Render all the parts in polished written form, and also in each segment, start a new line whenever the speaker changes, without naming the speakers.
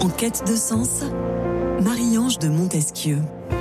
En quête de sens, Marie-Ange de Montesquieu.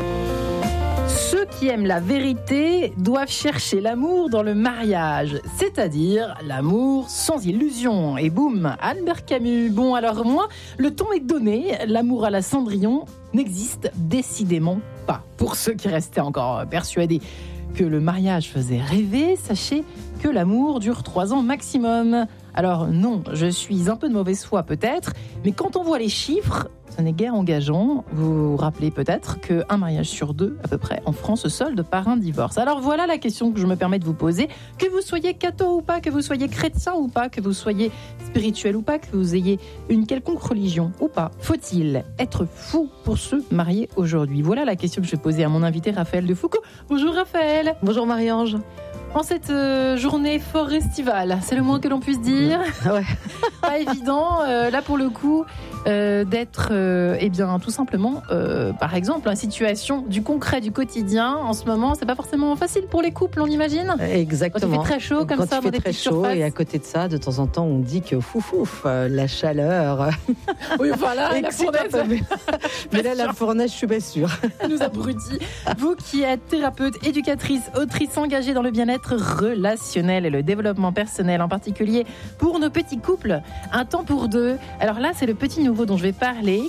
Ceux qui aiment la vérité doivent chercher l'amour dans le mariage, c'est-à-dire l'amour sans illusion. Et boum, Albert Camus. Bon, alors moi, le ton est donné, l'amour à la Cendrillon n'existe décidément pas. Pour ceux qui restaient encore persuadés que le mariage faisait rêver, sachez que l'amour dure 3 ans maximum. Alors non, je suis un peu de mauvaise foi peut-être, mais quand on voit les chiffres, ça n'est guère engageant. Vous vous rappelez peut-être qu'un mariage sur 2, à peu près, en France, se solde par un divorce. Alors voilà la question que je me permets de vous poser. Que vous soyez catho ou pas, que vous soyez chrétien ou pas, que vous soyez spirituel ou pas, que vous ayez une quelconque religion ou pas, faut-il être fou pour se marier aujourd'hui? Voilà la question que je vais poser à mon invité Raphaël de Foucault. Bonjour Raphaël.
Bonjour Marie-Ange.
En cette journée fort estivale, c'est le moins que l'on puisse dire.
Ouais.
Pas évident, là pour le coup, d'être, eh bien, tout simplement, par exemple, en situation du concret, du quotidien. En ce moment, c'est pas forcément facile pour les couples, on imagine.
Exactement.
Quand il fait très chaud, comme ça, dans des petites surfaces.
Et à côté de ça, de temps en temps, on dit que la chaleur.
Oui, enfin là, la fournaise.
Mais là, la fournaise, je suis pas sûre.
Elle nous abrutit. Vous qui êtes thérapeute, éducatrice, autrice engagée dans le bien-être relationnel et le développement personnel, en particulier pour nos petits couples, un temps pour deux. Alors là, c'est le petit nouveau dont je vais parler.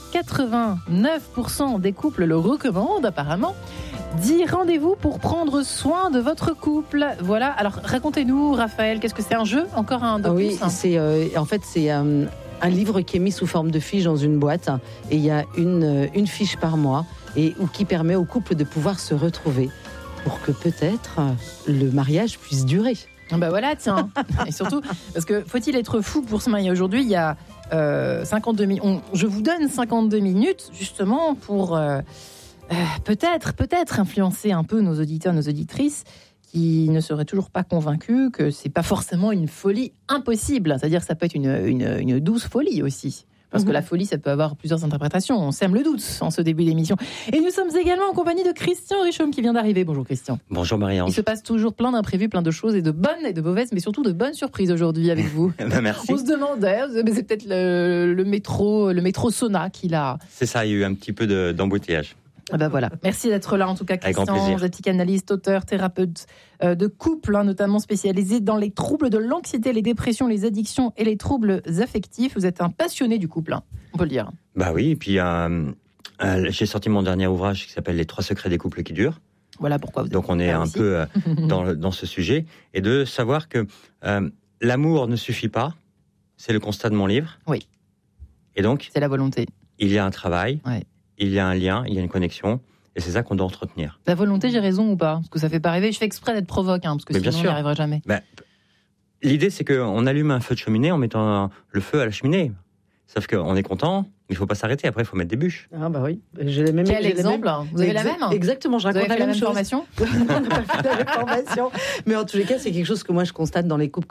89% des couples le recommandent apparemment. 10 rendez-vous pour prendre soin de votre couple. Voilà, alors racontez-nous Raphaël, qu'est-ce que c'est, un jeu? Encore un de
Oui,
plus, hein.
c'est en fait c'est un livre qui est mis sous forme de fiche dans une boîte et il y a une fiche par mois ou qui permet au couple de pouvoir se retrouver pour que peut-être le mariage puisse durer.
Bah voilà, tiens. Et surtout, parce que faut-il être fou pour se marier aujourd'hui? Il y a 52 minutes. Je vous donne 52 minutes justement pour peut-être influencer un peu nos auditeurs, nos auditrices qui ne seraient toujours pas convaincus que c'est pas forcément une folie impossible. C'est-à-dire que ça peut être une douce folie aussi. Parce que la folie, ça peut avoir plusieurs interprétations. On sème le doute en ce début d'émission. Et nous sommes également en compagnie de Christian Richomme qui vient d'arriver. Bonjour Christian.
Bonjour Marie-Ange.
Il se passe toujours plein d'imprévus, plein de choses, et de bonnes et de mauvaises, mais surtout de bonnes surprises aujourd'hui avec vous.
Merci.
On se demandait, mais c'est peut-être le métro Sona qui l'a...
C'est ça, il y a eu un petit peu d'embouteillage.
Ah ben voilà. Merci d'être là en tout cas Christian. Vous êtes psychanalyste, auteur, thérapeute de couple, notamment spécialisé dans les troubles de l'anxiété, les dépressions, les addictions et les troubles affectifs. Vous êtes un passionné du couple, on peut le dire.
Bah oui, et puis j'ai sorti mon dernier ouvrage qui s'appelle Les 3 secrets des couples qui durent.
Voilà pourquoi vous êtes
donc on est un
aussi.
peu dans ce sujet, et de savoir que l'amour ne suffit pas, c'est le constat de mon livre.
Oui.
Et donc
c'est la volonté.
Il y a un travail.
Ouais.
Il y a un lien, il y a une connexion, et c'est ça qu'on doit entretenir.
La volonté, j'ai raison ou pas? Parce que ça fait pas rêver. Je fais exprès d'être provoque, parce que
mais
sinon on n'y arriverait jamais.
L'idée, c'est qu'on allume un feu de cheminée en mettant le feu à la cheminée. Sauf qu'on est content, mais il ne faut pas s'arrêter. Après, il faut mettre des bûches.
Ah bah oui.
Quel exemple? Vous avez la même?
Exactement, je raconte la même chose.
Formation.
On n'a pas fait la même formation. Mais en tous les cas, c'est quelque chose que moi je constate dans les couples